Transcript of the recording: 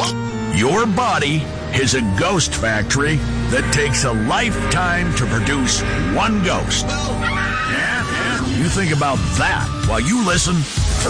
Your body is a ghost factory that takes a lifetime to produce one ghost. Yeah? You think about that while you listen